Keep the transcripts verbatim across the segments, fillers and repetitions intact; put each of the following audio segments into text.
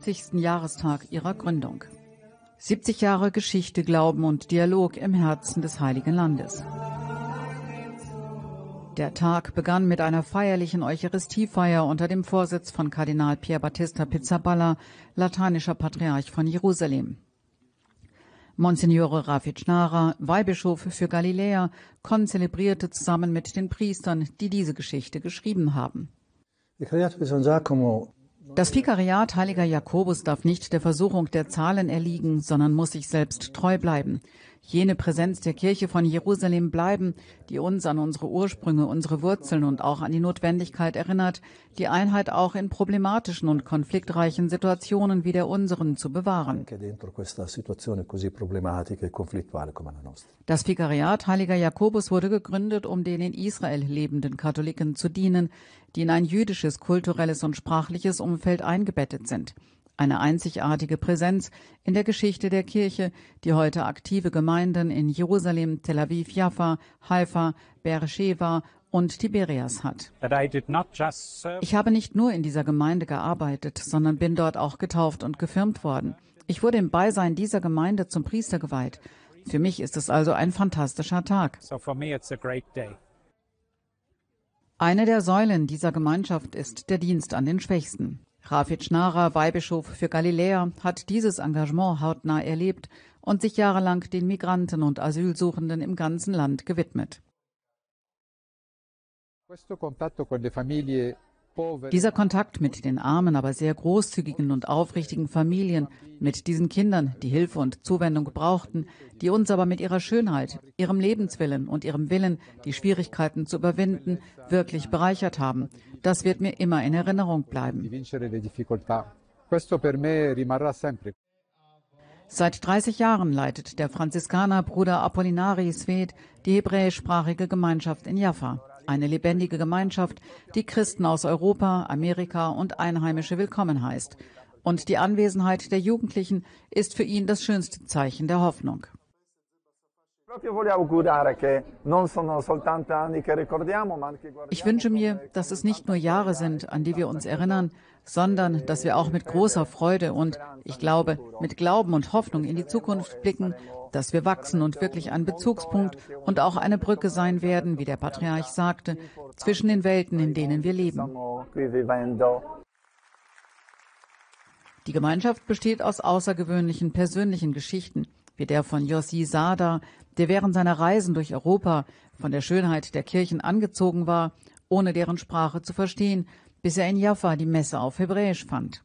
siebzigsten Jahrestag ihrer Gründung. siebzig Jahre Geschichte, Glauben und Dialog im Herzen des Heiligen Landes. Der Tag begann mit einer feierlichen Eucharistiefeier unter dem Vorsitz von Kardinal Pier Battista Pizzaballa, lateinischer Patriarch von Jerusalem. Monsignore Rafik Nara, Weihbischof für Galiläa, konzelebrierte zusammen mit den Priestern, die diese Geschichte geschrieben haben. Das Vikariat Heiliger Jakobus darf nicht der Versuchung der Zahlen erliegen, sondern muss sich selbst treu bleiben. Jene Präsenz der Kirche von Jerusalem bleiben, die uns an unsere Ursprünge, unsere Wurzeln und auch an die Notwendigkeit erinnert, die Einheit auch in problematischen und konfliktreichen Situationen wie der unseren zu bewahren. Das Vikariat Heiliger Jakobus wurde gegründet, um den in Israel lebenden Katholiken zu dienen, die in ein jüdisches, kulturelles und sprachliches Umfeld eingebettet sind. Eine einzigartige Präsenz in der Geschichte der Kirche, die heute aktive Gemeinden in Jerusalem, Tel Aviv, Jaffa, Haifa, Beersheva und Tiberias hat. Ich habe nicht nur in dieser Gemeinde gearbeitet, sondern bin dort auch getauft und gefirmt worden. Ich wurde im Beisein dieser Gemeinde zum Priester geweiht. Für mich ist es also ein fantastischer Tag. Eine der Säulen dieser Gemeinschaft ist der Dienst an den Schwächsten. Rafik Nara, Weihbischof für Galiläa, hat dieses Engagement hautnah erlebt und sich jahrelang den Migranten und Asylsuchenden im ganzen Land gewidmet. Dieser Kontakt mit den armen, aber sehr großzügigen und aufrichtigen Familien, mit diesen Kindern, die Hilfe und Zuwendung brauchten, die uns aber mit ihrer Schönheit, ihrem Lebenswillen und ihrem Willen, die Schwierigkeiten zu überwinden, wirklich bereichert haben, das wird mir immer in Erinnerung bleiben. Seit dreißig Jahren leitet der Franziskaner Bruder Apollinari Sved die hebräischsprachige Gemeinschaft in Jaffa. Eine lebendige Gemeinschaft, die Christen aus Europa, Amerika und Einheimische willkommen heißt. Und die Anwesenheit der Jugendlichen ist für ihn das schönste Zeichen der Hoffnung. Ich wünsche mir, dass es nicht nur Jahre sind, an die wir uns erinnern, sondern dass wir auch mit großer Freude und, ich glaube, mit Glauben und Hoffnung in die Zukunft blicken, dass wir wachsen und wirklich ein Bezugspunkt und auch eine Brücke sein werden, wie der Patriarch sagte, zwischen den Welten, in denen wir leben. Die Gemeinschaft besteht aus außergewöhnlichen persönlichen Geschichten, wie der von Yossi Sada, der während seiner Reisen durch Europa von der Schönheit der Kirchen angezogen war, ohne deren Sprache zu verstehen, bis er in Jaffa die Messe auf Hebräisch fand.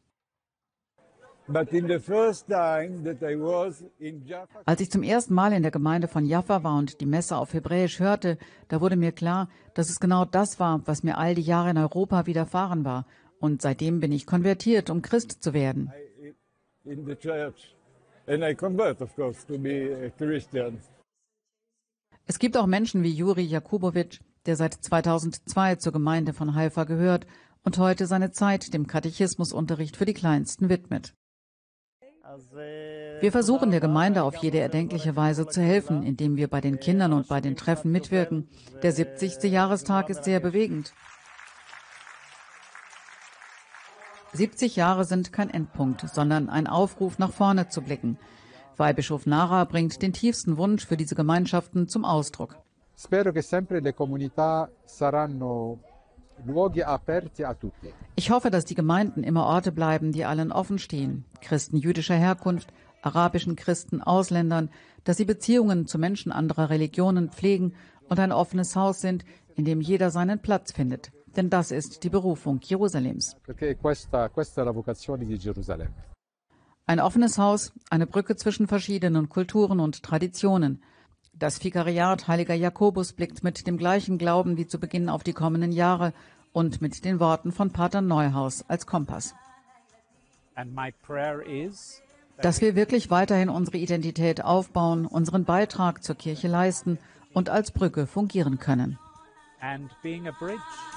Als ich zum ersten Mal in der Gemeinde von Jaffa war und die Messe auf Hebräisch hörte, da wurde mir klar, dass es genau das war, was mir all die Jahre in Europa widerfahren war. Und seitdem bin ich konvertiert, um Christ zu werden. Es gibt auch Menschen wie Juri Jakubowitsch, der seit zweitausendzwei zur Gemeinde von Haifa gehört und heute seine Zeit dem Katechismusunterricht für die Kleinsten widmet. Wir versuchen der Gemeinde auf jede erdenkliche Weise zu helfen, indem wir bei den Kindern und bei den Treffen mitwirken. Der siebzigste Jahrestag ist sehr bewegend. siebzig Jahre sind kein Endpunkt, sondern ein Aufruf, nach vorne zu blicken. Weihbischof Nara bringt den tiefsten Wunsch für diese Gemeinschaften zum Ausdruck. Ich hoffe, dass die Gemeinden immer Orte bleiben, die allen offen stehen. Christen jüdischer Herkunft, arabischen Christen, Ausländern, dass sie Beziehungen zu Menschen anderer Religionen pflegen und ein offenes Haus sind, in dem jeder seinen Platz findet. Denn das ist die Berufung Jerusalems. Ein offenes Haus, eine Brücke zwischen verschiedenen Kulturen und Traditionen. Das Vikariat Heiliger Jakobus blickt mit dem gleichen Glauben wie zu Beginn auf die kommenden Jahre und mit den Worten von Pater Neuhaus als Kompass. Dass wir wirklich weiterhin unsere Identität aufbauen, unseren Beitrag zur Kirche leisten und als Brücke fungieren können. And being a bridge